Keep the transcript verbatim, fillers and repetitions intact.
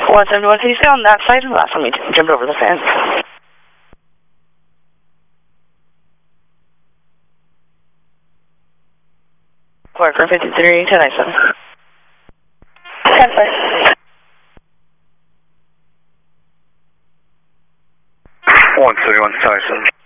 one seventy-one, can you stay on that side? Last time we jumped over the fence. Parker fifty-three, ten ninety-seven. ten five. one seventy-one, ten ninety-seven.